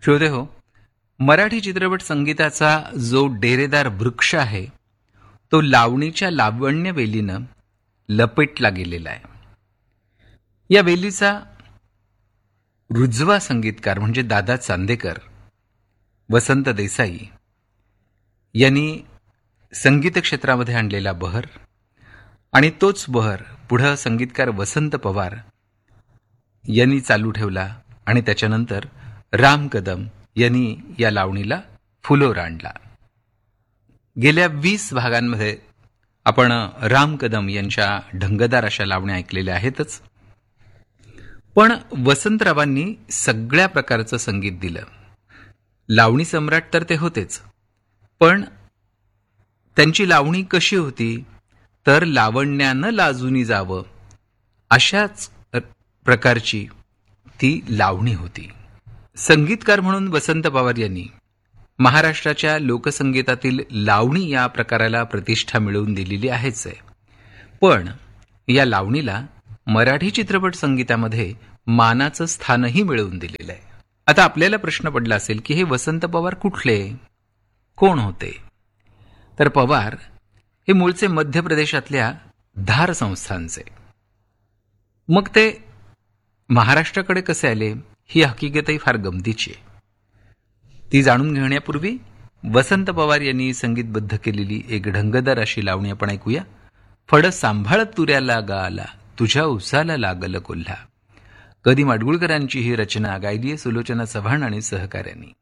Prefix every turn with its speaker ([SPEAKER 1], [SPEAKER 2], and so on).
[SPEAKER 1] श्रोते हो, मराठी चित्रपट संगीताचा जो डेरेदार वृक्ष आहे तो लावणीच्या लावण्य वेलीनं लपेटला गेलेला आहे. या वेलीचा रुजवा संगीतकार म्हणजे दादा चांदेकर, वसंत देसाई यांनी संगीत क्षेत्रामध्ये आणलेला बहर आणि तोच बहर पुढं संगीतकार वसंत पवार यांनी चालू ठेवला आणि त्याच्यानंतर राम कदम यांनी या लावणीला फुलोर आणला. गेल्या 20 भागांमध्ये आपण राम कदम यांच्या ढंगदार अशा लावण्या ऐकलेल्या आहेतच, पण वसंतरावांनी सगळ्या प्रकारचं संगीत दिलं. लावणी सम्राट तर ते होतेच, पण त्यांची लावणी कशी होती तर लावण्यानं लाजूनी जावं अशाच प्रकारची ती लावणी होती. संगीतकार म्हणून वसंत पवार यांनी महाराष्ट्राच्या लोकसंगीतातील लावणी या प्रकाराला प्रतिष्ठा मिळवून दिलेली आहेच आहे, पण या लावणीला मराठी चित्रपट संगीतामध्ये मानाचं स्थानही मिळवून दिलेलं आहे. आता आपल्याला प्रश्न पडला असेल की हे वसंत पवार कुठले, कोण होते? तर पवार हे मूळचे मध्य प्रदेशातल्या धार संस्थानचे. मग ते महाराष्ट्राकडे कसे आले ही हकीकतही फार गमतीची आहे. ती जाणून घेण्यापूर्वी वसंत पवार यांनी संगीतबद्ध केलेली एक ढंगदार अशी लावणी आपण ऐकूया. फड सांभाळत तुऱ्याला गाला, तुझ्या उसाला लागल कोल्हा. कधी माडगुळकरांची ही रचना गायली सुलोचना चव्हाण आणि सहकाऱ्यांनी.